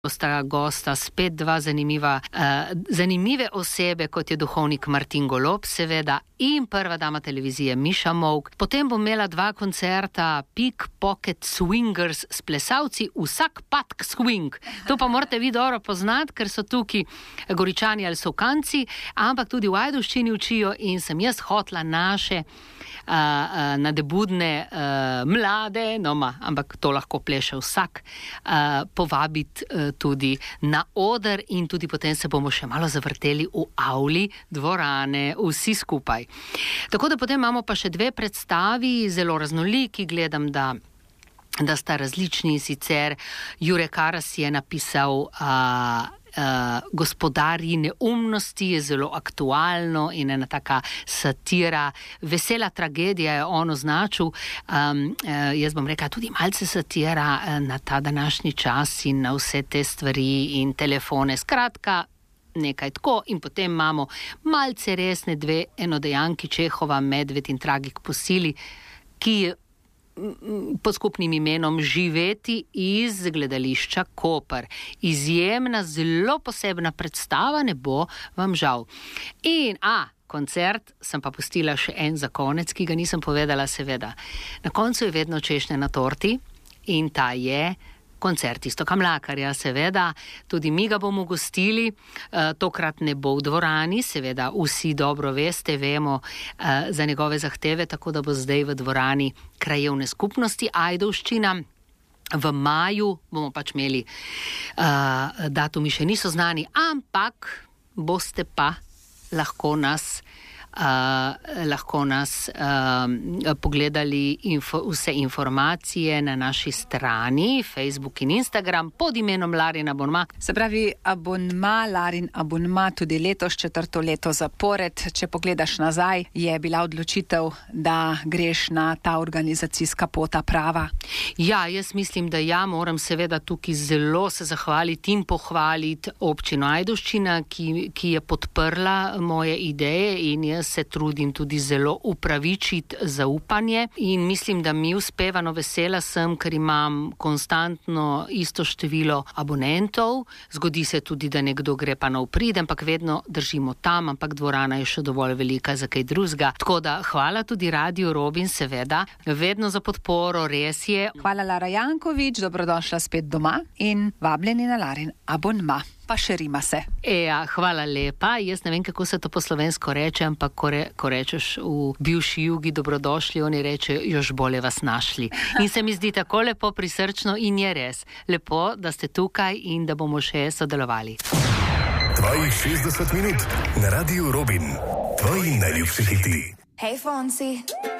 Sta gosta spet dva zanimive osebe, kot je duhovnik Martin Golob, seveda, in prva dama televizije Miša Molk. Potem bom imela 2 koncerta Pickpocket Swingers s plesalci Vsak patk swing. To pa morate vi dobro poznati, ker so tukaj Goričani ali Sovkanci, ampak tudi v Ajdovščini učijo in sem jaz hotla naše nadebudne mlade, ampak to lahko pleše vsak, povabiti tudi na oder in tudi potem se bomo še malo zavrteli v avli dvorane, vsi skupaj. Tako da potem imamo pa še 2 predstavi, zelo raznoliki, gledam, da sta različni, sicer Jure Karas je napisal Gospodarji neumnosti, je zelo aktualno in ena taka satira, vesela tragedija je on označil, jaz bom rekla tudi malce satira na ta današnji čas in na vse te stvari in telefone, skratka nekaj tako. In potem imamo malce resne 2 enodejanki Čehova, Medved in Tragik po sili, ki je pod skupnim imenom Živeti iz gledališča Koper. Izjemna, zelo posebna predstava, ne bo vam žal. In, koncert sem pa pustila še en za konec, ki ga nisem povedala, seveda. Na koncu je vedno češnja na torti in ta je koncert Iztoka Mlakarja, seveda, tudi mi ga bomo gostili, tokrat ne bo v dvorani, seveda vsi dobro vemo za njegove zahteve, tako da bo zdaj v dvorani krajevne skupnosti Ajdovščina. V maju bomo pač imeli, datumi še niso znani, ampak boste pa lahko nas pogledali vse informacije na naši strani Facebook in Instagram pod imenom Larin Abonma. Se pravi, abonma, Larin Abonma, tudi letos 4. leto zapored. Če pogledaš nazaj, je bila odločitev, da greš na ta organizacijska pota prava? Ja, jaz mislim, da moram seveda tukaj zelo se zahvaliti in pohvaliti občino Ajdovščina, ki je podprla moje ideje in jaz se trudim tudi zelo upravičiti zaupanje in mislim, da mi uspeva, vesela sem, ker imam konstantno isto število abonentov. Zgodi se tudi, da nekdo gre pa na uprid, ampak vedno držimo tam, ampak dvorana je še dovolj velika za kaj drugega. Tako da hvala tudi Radio Robin, seveda, vedno za podporo, res je. Hvala Lara Jankovič, dobrodošla spet doma in vabljeni na Larin Abonma. Pa širima se. Hvala lepa. Jaz ne vem, kako se to po slovensko reče, ampak ko rečeš v bivši Jugi dobrodošli, oni rečejo, još bolje vas našli. In se mi zdi tako lepo, prisrčno in je res lepo, da ste tukaj in da bomo še sodelovali. Tvojih 60 minut na Radiu Robin. Tvoji najljubši hiti. Hey Fonsi.